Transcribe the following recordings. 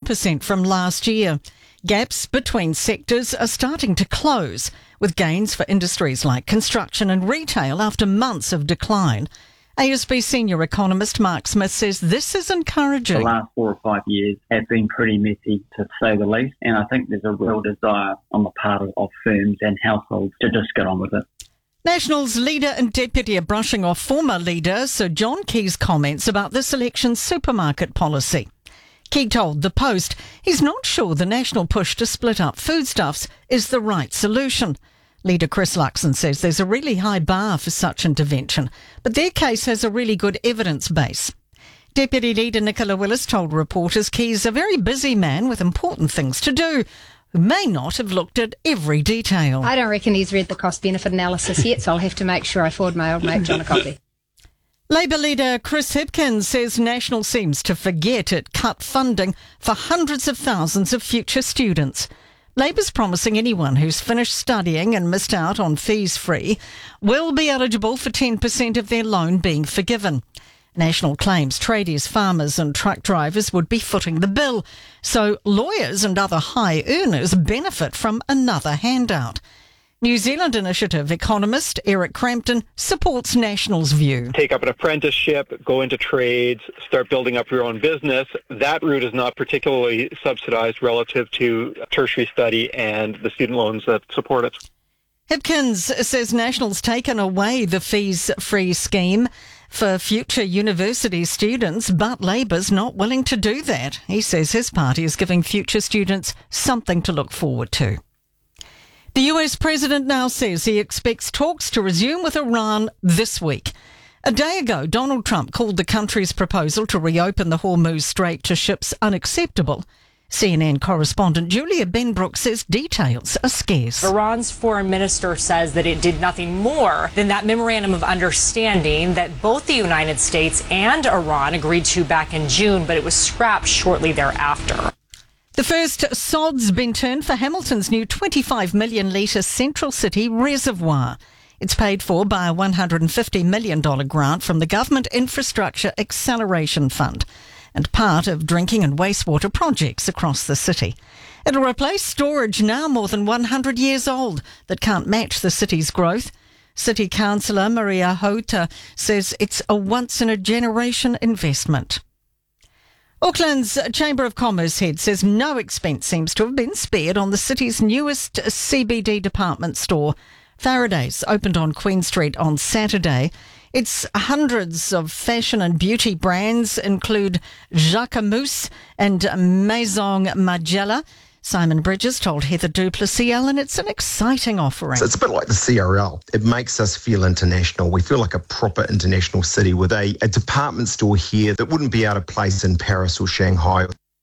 1% from last year. Gaps between sectors are starting to close, with gains for industries like construction and retail after months of decline. ASB senior economist Mark Smith says this is encouraging. The last 4 or 5 years have been pretty messy, to say the least, and I think there's a real desire on the part of firms and households to just get on with it. Nationals leader and deputy are brushing off former leader Sir John Key's comments about this election's supermarket policy. Key told The Post he's not sure the national push to split up foodstuffs is the right solution. Leader Chris Luxon says there's a really high bar for such intervention, but their case has a really good evidence base. Deputy Leader Nicola Willis told reporters Key's a very busy man with important things to do, who may not have looked at every detail. I don't reckon he's read the cost-benefit analysis yet, so I'll have to make sure I forward my old mate John a copy. Labor leader Chris Hipkins says National seems to forget it cut funding for hundreds of thousands of future students. Labor's promising anyone who's finished studying and missed out on fees free will be eligible for 10% of their loan being forgiven. National claims tradies, farmers and truck drivers would be footing the bill, so lawyers and other high earners benefit from another handout. New Zealand Initiative economist Eric Crampton supports National's view. Take up an apprenticeship, go into trades, start building up your own business. That route is not particularly subsidised relative to tertiary study and the student loans that support it. Hipkins says National's taken away the fees-free scheme for future university students, but Labor's not willing to do that. He says his party is giving future students something to look forward to. The US president now says he expects talks to resume with Iran this week. A day ago, Donald Trump called the country's proposal to reopen the Hormuz Strait to ships unacceptable. CNN correspondent Julia Benbrook says details are scarce. Iran's foreign minister says that it did nothing more than that memorandum of understanding that both the United States and Iran agreed to back in June, but it was scrapped shortly thereafter. The first sod's been turned for Hamilton's new 25 million litre Central City reservoir. It's paid for by a $150 million grant from the Government Infrastructure Acceleration Fund and part of drinking and wastewater projects across the city. It'll replace storage now more than 100 years old that can't match the city's growth. City Councillor Maria Hota says it's a once-in-a-generation investment. Auckland's Chamber of Commerce head says no expense seems to have been spared on the city's newest CBD department store. Faraday's opened on Queen Street on Saturday. Its hundreds of fashion and beauty brands include Jacquemus and Maison Margiela. Simon Bridges told Heather Duplessis, Ellen, it's an exciting offering. So it's a bit like the CRL. It makes us feel international. We feel like a proper international city with a department store here that wouldn't be out of place in Paris or Shanghai.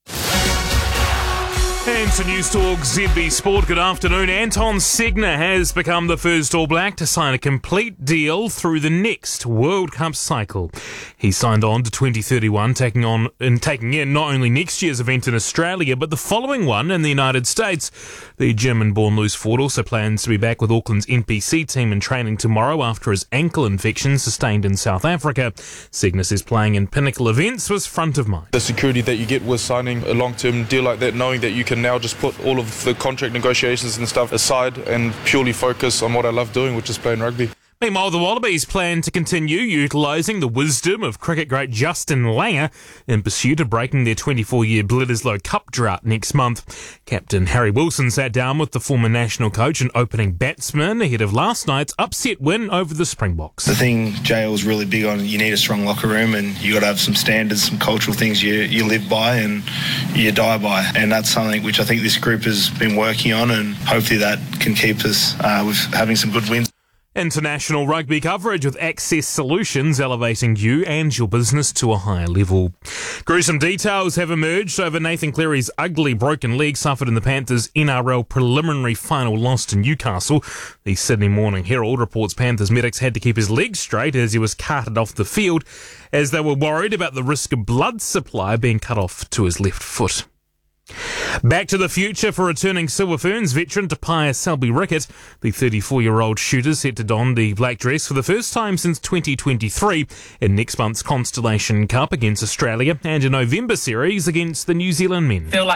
And to News Talk ZB Sport, good afternoon. Anton Segner has become the first All Black to sign a complete deal through the next World Cup cycle. He signed on to 2031, taking in not only next year's event in Australia, but the following one in the United States. The German-born loose forward also plans to be back with Auckland's NPC team in training tomorrow after his ankle infection sustained in South Africa. Segner says playing in pinnacle events was front of mind. The security that you get with signing a long-term deal like that, knowing that you can now just put all of the contract negotiations and stuff aside and purely focus on what I love doing, which is playing rugby. Meanwhile, the Wallabies plan to continue utilising the wisdom of cricket great Justin Langer in pursuit of breaking their 24-year Bledisloe Cup drought next month. Captain Harry Wilson sat down with the former national coach and opening batsman ahead of last night's upset win over the Springboks. The thing JL's really big on, you need a strong locker room and you got to have some standards, some cultural things you live by and you die by. And that's something which I think this group has been working on, and hopefully that can keep us with having some good wins. International rugby coverage with Access Solutions, elevating you and your business to a higher level. Gruesome details have emerged over Nathan Cleary's ugly broken leg suffered in the Panthers' NRL preliminary final loss to Newcastle. The Sydney Morning Herald reports Panthers medics had to keep his leg straight as he was carted off the field, as they were worried about the risk of blood supply being cut off to his left foot. Back to the future for returning Silver Ferns veteran Tapia Selby-Rickett. The 34-year-old shooter set to don the black dress for the first time since 2023 in next month's Constellation Cup against Australia and a November series against the New Zealand men.